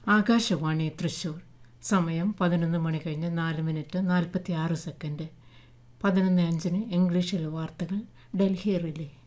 ആകാശവാണി തൃശ്ശൂർ. സമയം 11 മണി കഴിഞ്ഞ് 4 minute 46 second. 11:05 ഇംഗ്ലീഷിൽ വാർത്തകൾ. ഡൽഹി റിലേ.